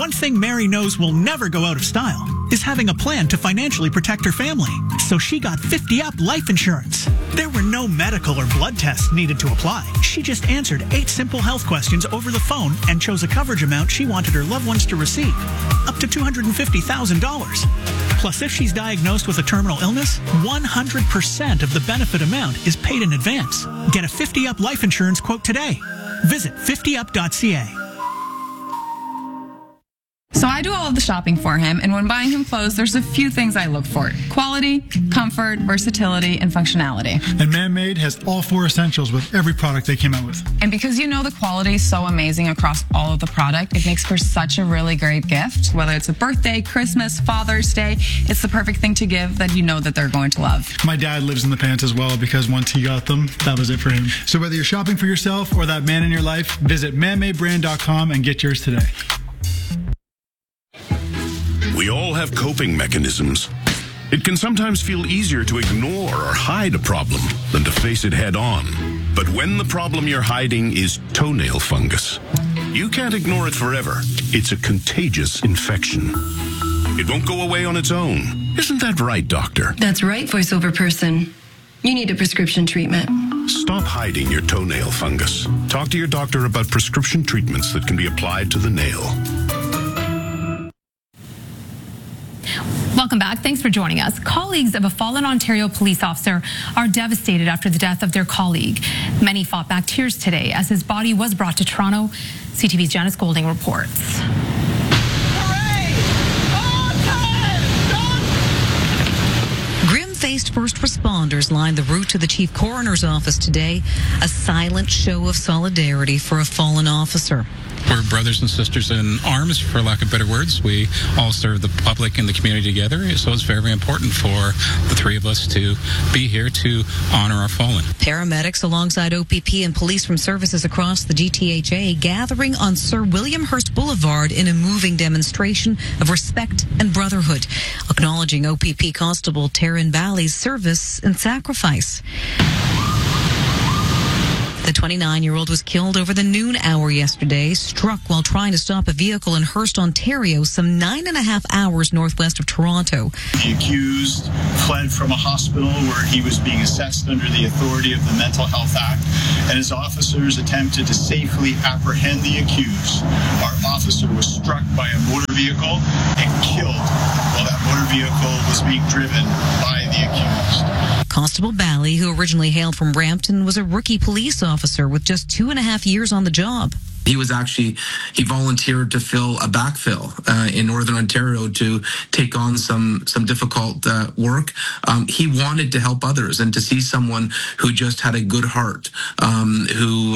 One thing Mary knows will never go out of style is having a plan to financially protect her family. So she got 50-UP life insurance. There were no medical or blood tests needed to apply. She just answered 8 simple health questions over the phone and chose a coverage amount she wanted her loved ones to receive, up to $250,000. Plus, if she's diagnosed with a terminal illness, 100% of the benefit amount is paid in advance. Get a 50-UP life insurance quote today. Visit 50up.ca. So I do all of the shopping for him, and when buying him clothes, there's a few things I look for: quality, comfort, versatility, and functionality. And Man-Made has all 4 essentials with every product they came out with. And because you know the quality is so amazing across all of the product, it makes for such a really great gift. Whether it's a birthday, Christmas, Father's Day, it's the perfect thing to give that you know that they're going to love. My dad lives in the pants as well, because once he got them, that was it for him. So whether you're shopping for yourself or that man in your life, visit manmadebrand.com and get yours today. We all have coping mechanisms. It can sometimes feel easier to ignore or hide a problem than to face it head on. But when the problem you're hiding is toenail fungus, you can't ignore it forever. It's a contagious infection. It won't go away on its own. Isn't that right, doctor? That's right, voiceover person. You need a prescription treatment. Stop hiding your toenail fungus. Talk to your doctor about prescription treatments that can be applied to the nail. Welcome back. Thanks for joining us. Colleagues of a fallen Ontario police officer are devastated after the death of their colleague. Many fought back tears today as his body was brought to Toronto. CTV's Janice Golding reports. Grim-faced first responders lined the route to the chief coroner's office today, a silent show of solidarity for a fallen officer. We're brothers and sisters in arms, for lack of better words. We all serve the public and the community together, so it's very, very important for the three of us to be here to honor our fallen. Paramedics alongside OPP and police from services across the GTHA gathering on Sir William Hurst Boulevard in a moving demonstration of respect and brotherhood, acknowledging OPP Constable Taryn Balley's service and sacrifice. The 29-year-old was killed over the noon hour yesterday, struck while trying to stop a vehicle in Hearst, Ontario, some 9.5 hours northwest of Toronto. The accused fled from a hospital where he was being assessed under the authority of the Mental Health Act, and his officers attempted to safely apprehend the accused. Our officer was struck by a motor vehicle and killed while that motor vehicle was being driven by the accused. Constable Balley, who originally hailed from Brampton, was a rookie police officer with just 2.5 years on the job. He volunteered to fill a backfill in Northern Ontario to take on some difficult work. He wanted to help others, and to see someone who just had a good heart, who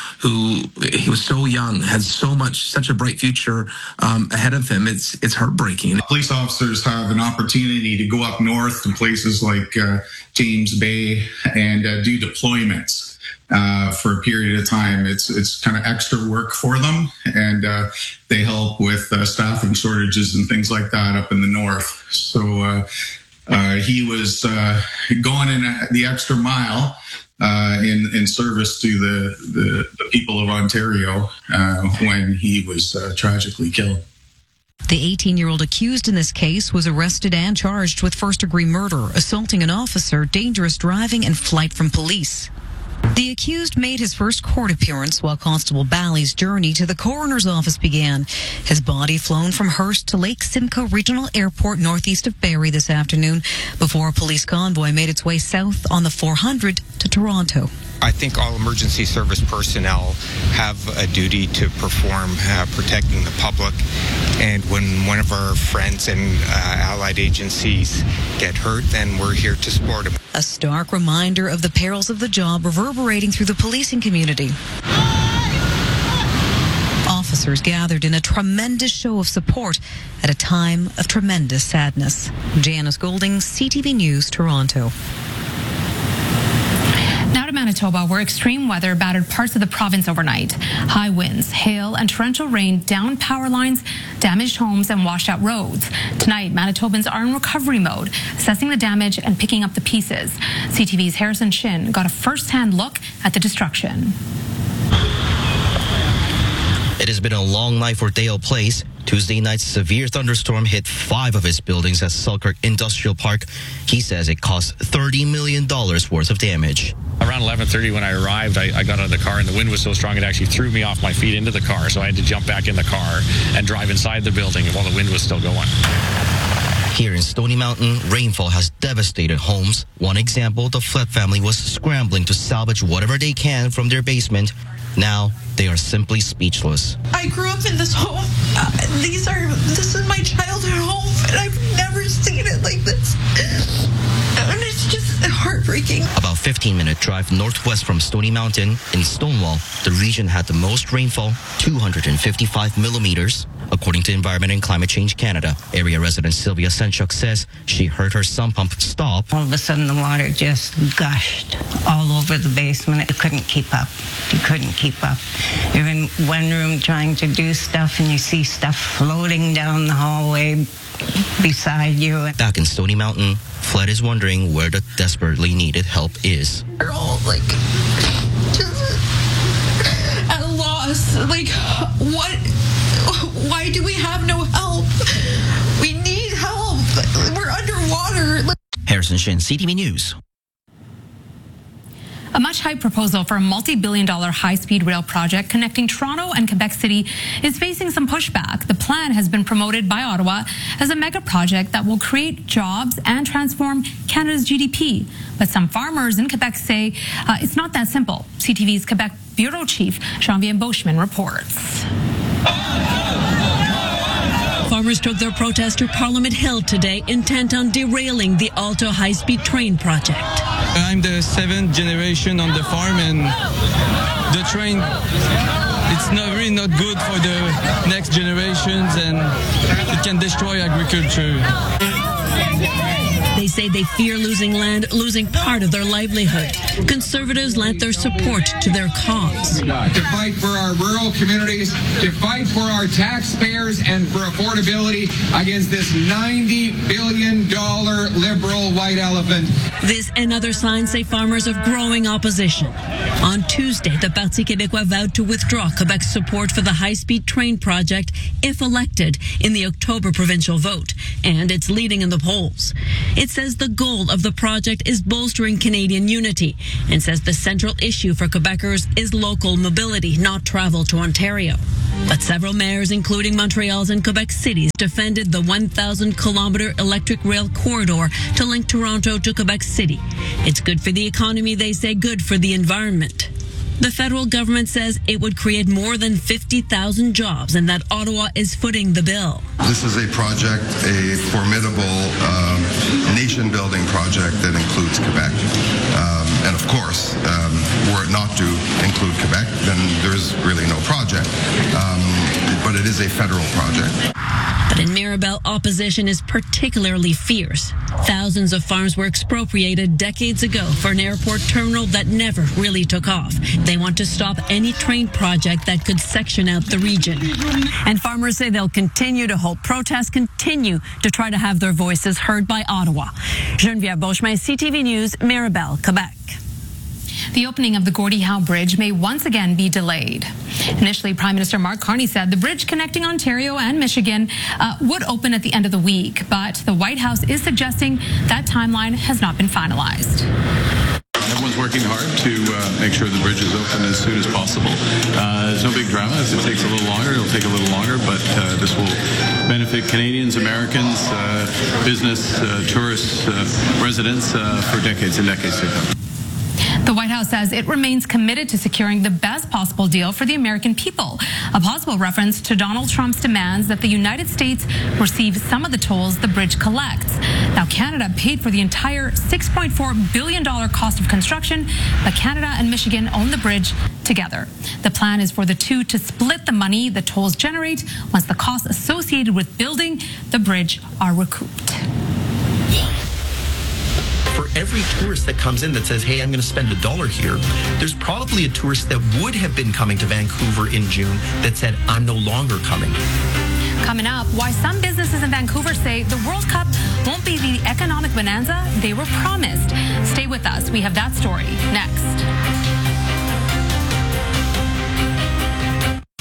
he was so young, had such a bright future ahead of him. It's heartbreaking. Police officers have an opportunity to go up north to places like James Bay and do deployments. For a period of time. It's kind of extra work for them, and they help with staffing shortages and things like that up in the north. So he was going in the extra mile in service to the people of Ontario when he was tragically killed. The 18-year-old accused in this case was arrested and charged with first-degree murder, assaulting an officer, dangerous driving, and flight from police. The accused made his first court appearance while Constable Balley's journey to the coroner's office began. His body flown from Hearst to Lake Simcoe Regional Airport northeast of Barrie this afternoon before a police convoy made its way south on the 400 to Toronto. I think all emergency service personnel have a duty to perform protecting the public, and when one of our friends and allied agencies get hurt, then we're here to support them. A stark reminder of the perils of the job reverberating through the policing community. Officers gathered in a tremendous show of support at a time of tremendous sadness. Janice Golding, CTV News, Toronto. Now to Manitoba, where extreme weather battered parts of the province overnight. High winds, hail, and torrential rain downed power lines, damaged homes, and washed out roads. Tonight, Manitobans are in recovery mode, assessing the damage and picking up the pieces. CTV's Harrison Shin got a first-hand look at the destruction. It has been a long night for Dale Place. Tuesday night's severe thunderstorm hit 5 of his buildings at Selkirk Industrial Park. He says it cost $30 million worth of damage. Around 11:30 when I arrived, I got out of the car and the wind was so strong it actually threw me off my feet into the car. So I had to jump back in the car and drive inside the building while the wind was still going. Here in Stony Mountain, rainfall has devastated homes. One example, the Flett family was scrambling to salvage whatever they can from their basement. Now, they are simply speechless. I grew up in this home. This is my childhood home, and I've never seen it like this. And it's just heartbreaking. About 15-minute drive northwest from Stony Mountain, in Stonewall, the region had the most rainfall, 255 millimeters. According to Environment and Climate Change Canada, area resident Sylvia Senchuk says she heard her sump pump stop. All of a sudden, the water just gushed all over the basement. You couldn't keep up. You couldn't keep up. You're in one room trying to do stuff, and you see stuff floating down the hallway beside you. Back in Stony Mountain, Flett is wondering where the desperately needed help is. We're all just at a loss. What? Why do we have no help? We need help. We're underwater. Harrison Shin, CTV News. A much-hyped proposal for a multi-billion-dollar high-speed rail project connecting Toronto and Quebec City is facing some pushback. The plan has been promoted by Ottawa as a mega project that will create jobs and transform Canada's GDP. But some farmers in Quebec say it's not that simple. CTV's Quebec Bureau Chief Jean-Vier Boschman reports. Farmers took their protest to Parliament Hill today, intent on derailing the Alto high-speed train project. I'm the 7th generation on the farm, and the train, it's really not good for the next generations, and it can destroy agriculture. They say they fear losing land, losing part of their livelihood. Conservatives lent their support to their cause. To fight for our rural communities, to fight for our taxpayers and for affordability against this $90 billion liberal white elephant. This and other signs say farmers of growing opposition. On Tuesday, the Parti Québécois vowed to withdraw Quebec's support for the high-speed train project if elected in the October provincial vote, and it's leading in the polls. It says the goal of the project is bolstering Canadian unity and says the central issue for Quebecers is local mobility, not travel to Ontario. But several mayors, including Montreal's and Quebec City's, defended the 1,000-kilometer electric rail corridor to link Toronto to Quebec City. It's good for the economy, they say, good for the environment. The federal government says it would create more than 50,000 jobs and that Ottawa is footing the bill. This is a project, a formidable nation-building project that includes Quebec. And of course, were it not to include Quebec, then there's really no project. But it is a federal project. But in Mirabel, opposition is particularly fierce. Thousands of farms were expropriated decades ago for an airport terminal that never really took off. They want to stop any train project that could section out the region. And farmers say they'll continue to hold protests, continue to try to have their voices heard by Ottawa. Geneviève Beauchemin, CTV News, Mirabel, Quebec. The opening of the Gordie Howe Bridge may once again be delayed. Initially, Prime Minister Mark Carney said the bridge connecting Ontario and Michigan would open at the end of the week, but the White House is suggesting that timeline has not been finalized. Everyone's working hard to make sure the bridge is open as soon as possible. There's no big drama. If it takes a little longer, it'll take a little longer, but this will benefit Canadians, Americans, business, tourists, residents for decades and decades to come. The White House says it remains committed to securing the best possible deal for the American people, a possible reference to Donald Trump's demands that the United States receive some of the tolls the bridge collects. Now, Canada paid for the entire $6.4 billion cost of construction, but Canada and Michigan own the bridge together. The plan is for the two to split the money the tolls generate once the costs associated with building the bridge are recouped. For every tourist that comes in that says, hey, I'm going to spend $1 here, there's probably a tourist that would have been coming to Vancouver in June that said, I'm no longer coming. Coming up, why some businesses in Vancouver say the World Cup won't be the economic bonanza they were promised. Stay with us. We have that story next.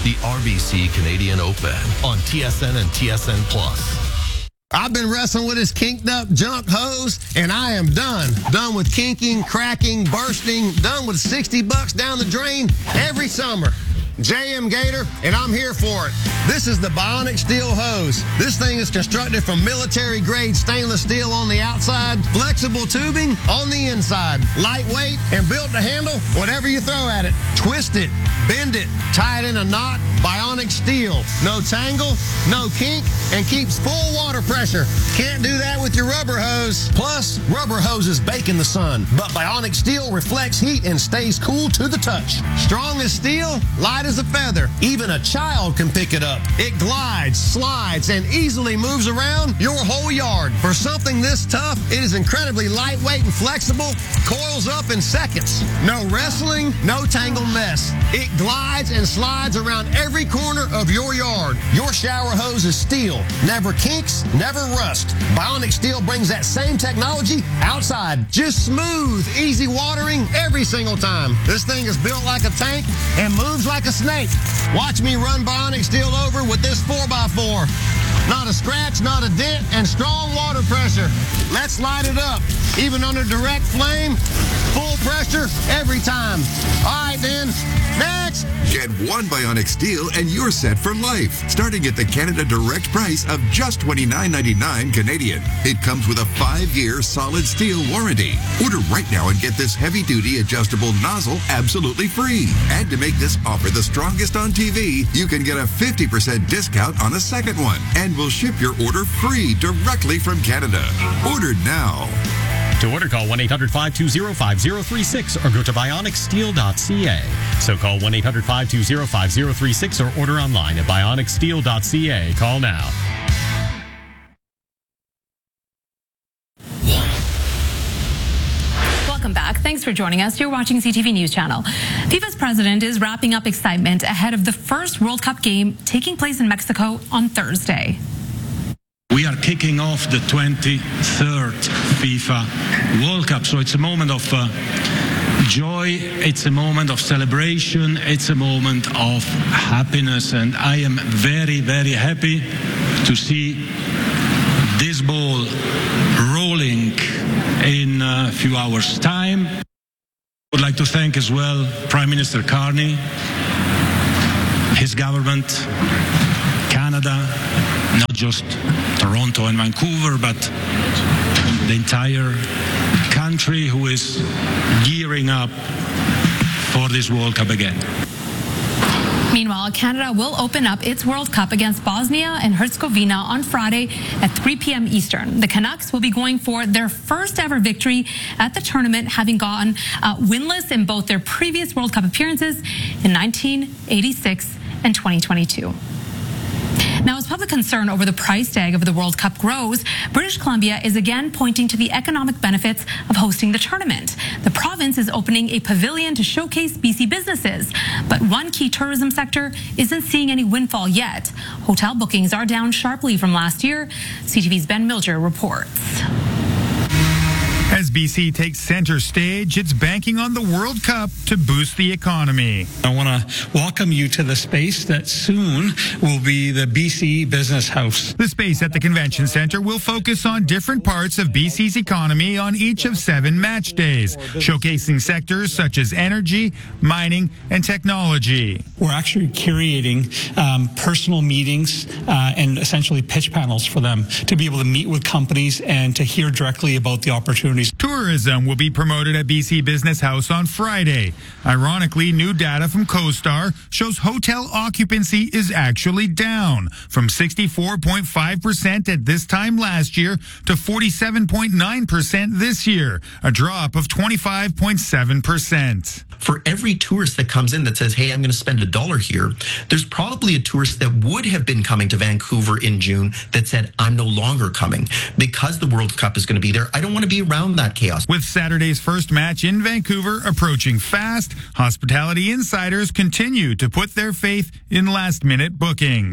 the RBC Canadian Open on TSN and TSN Plus. I've been wrestling with this kinked up junk hose, and I am done. Done with kinking, cracking, bursting, done with $60 down the drain every summer. JM Gator, and I'm here for it. This is the Bionic Steel hose. This thing is constructed from military-grade stainless steel on the outside, flexible tubing on the inside, lightweight and built to handle whatever you throw at it. Twist it, bend it, tie it in a knot. Bionic Steel. No tangle, no kink, and keeps full water pressure. Can't do that with your rubber hose. Plus, rubber hoses bake in the sun, but Bionic Steel reflects heat and stays cool to the touch. Strong as steel, light as a feather. Even a child can pick it up. It glides, slides, and easily moves around your whole yard. For something this tough, it is incredibly lightweight and flexible, coils up in seconds. No wrestling, no tangled mess. It glides and slides around every corner of your yard. Your shower hose is steel, never kinks, never rust. Bionic Steel brings that same technology outside. Just smooth, easy watering every single time. This thing is built like a tank and moves like a snake. Watch me run Bionic Steel over with this 4x4. Not a scratch, not a dent, and strong water pressure. Let's light it up. Even under direct flame, full pressure every time. All right, then. Next. Get one Bionic Steel and you're set for life. Starting at the Canada Direct price of just $29.99 Canadian. It comes with a 5-year solid steel warranty. Order right now and get this heavy-duty adjustable nozzle absolutely free. And to make this offer the strongest on TV, you can get a 50% discount on a second one. And we'll ship your order free directly from Canada. Order now. To order, call 1-800-520-5036 or go to bionicsteel.ca. So call 1-800-520-5036 or order online at bionicsteel.ca. Call now. Welcome back. Thanks for joining us. You're watching CTV News Channel. FIFA's president is wrapping up excitement ahead of the first World Cup game taking place in Mexico on Thursday. We are kicking off the 23rd FIFA World Cup, so it's a moment of joy, it's a moment of celebration, it's a moment of happiness, and I am very, very happy to see this ball rolling in a few hours' time. I would like to thank as well Prime Minister Carney, his government, Canada, not just Toronto and Vancouver, but the entire country who is gearing up for this World Cup again. Meanwhile, Canada will open up its World Cup against Bosnia and Herzegovina on Friday at 3 p.m. Eastern. The Canucks will be going for their first ever victory at the tournament, having gone winless in both their previous World Cup appearances in 1986 and 2022. Now, as public concern over the price tag of the World Cup grows, British Columbia is again pointing to the economic benefits of hosting the tournament. The province is opening a pavilion to showcase BC businesses, but one key tourism sector isn't seeing any windfall yet. Hotel bookings are down sharply from last year. CTV's Ben Milger reports. As BC takes center stage, it's banking on the World Cup to boost the economy. I want to welcome you to the space that soon will be the BC Business House. The space at the Convention Centre will focus on different parts of BC's economy on each of 7 match days, showcasing sectors such as energy, mining, and technology. We're actually curating personal meetings and essentially pitch panels for them to be able to meet with companies and to hear directly about the opportunities. Tourism will be promoted at BC Business House on Friday. Ironically, new data from CoStar shows hotel occupancy is actually down from 64.5% at this time last year to 47.9% this year, a drop of 25.7%. For every tourist that comes in that says, hey, I'm going to spend $1 here, there's probably a tourist that would have been coming to Vancouver in June that said, I'm no longer coming. Because the World Cup is going to be there, I don't want to be around that chaos. With Saturday's first match in Vancouver approaching fast, hospitality insiders continue to put their faith in last-minute bookings.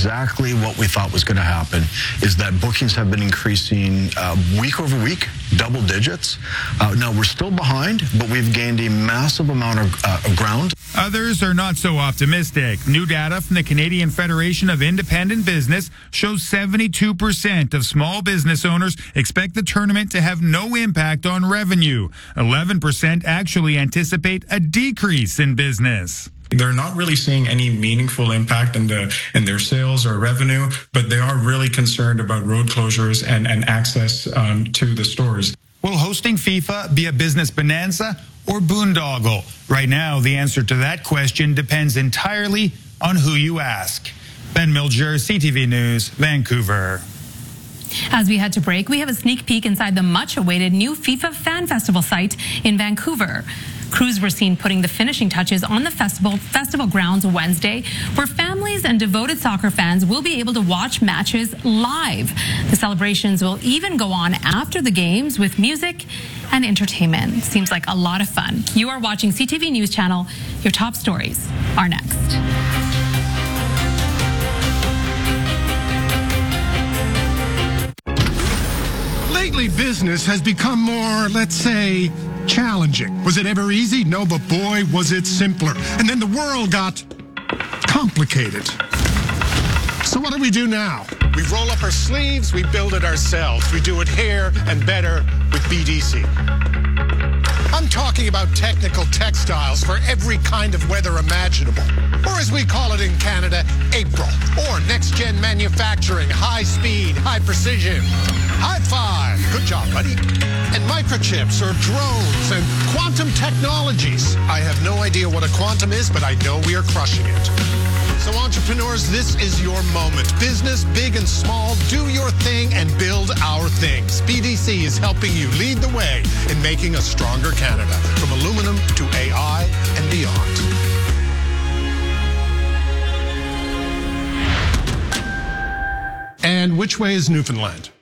exactly what we thought was going to happen, is that bookings have been increasing week over week, double digits. Now, we're still behind, but we've gained a massive amount of ground. Others are not so optimistic. New data from the Canadian Federation of Independent Business shows 72% of small business owners expect the tournament to have no impact on revenue. 11% actually anticipate a decrease in business. They're not really seeing any meaningful impact in their sales or revenue, but they are really concerned about road closures and access to the stores. Will hosting FIFA be a business bonanza or boondoggle? Right now, the answer to that question depends entirely on who you ask. Ben Milger, CTV News, Vancouver. As we head to break, we have a sneak peek inside the much-awaited new FIFA Fan Festival site in Vancouver. Crews were seen putting the finishing touches on the festival grounds Wednesday, where families and devoted soccer fans will be able to watch matches live. The celebrations will even go on after the games with music and entertainment. Seems like a lot of fun. You are watching CTV News Channel. Your top stories are next. Lately, business has become more, let's say, challenging. Was it ever easy? No, but boy, was it simpler. And then the world got complicated. So what do we do now? We roll up our sleeves, we build it ourselves. We do it here and better with BDC. I'm talking about technical textiles for every kind of weather imaginable. Or as we call it in Canada, April. Or next-gen manufacturing, high speed, high precision. High five. Good job, buddy. And microchips or drones and quantum technologies. I have no idea what a quantum is, but I know we are crushing it. So entrepreneurs, this is your moment. Business, big and small, do your thing and build our things. BDC is helping you lead the way in making a stronger Canada, from aluminum to AI and beyond. And which way is Newfoundland?